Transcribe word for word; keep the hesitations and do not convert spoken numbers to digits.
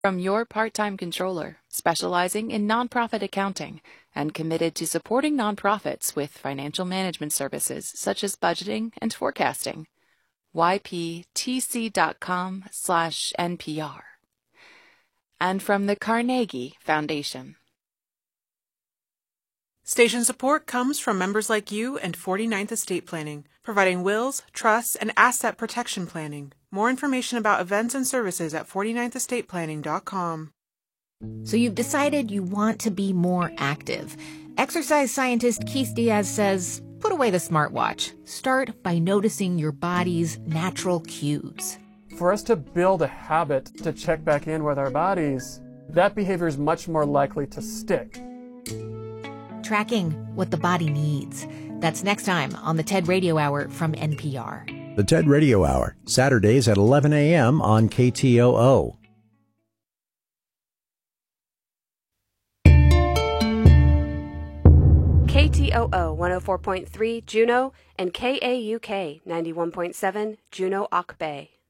From your part-time controller, specializing in nonprofit accounting and committed to supporting nonprofits with financial management services such as budgeting and forecasting. Y P T C dot com slash N P R. And from the Carnegie Foundation. Station support comes from members like you and forty-ninth Estate Planning, providing wills, trusts, and asset protection planning. More information about events and services at forty-ninth estate planning dot com. So you've decided you want to be more active. Exercise scientist Keith Diaz says, put away the smartwatch. Start by noticing your body's natural cues. For us to build a habit to check back in with our bodies, that behavior is much more likely to stick. Tracking what the body needs. That's next time on the TED Radio Hour from N P R. The TED Radio Hour, Saturdays at eleven a.m. on K T O O. K T O O one oh four point three Juneau and K A U K ninety-one point seven Juneau Ock Bay.